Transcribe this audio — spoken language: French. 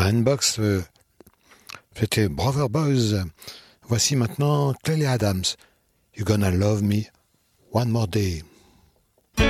Box, c'était Brother Boys. Voici maintenant Clélie Adams. You're gonna love me one more day.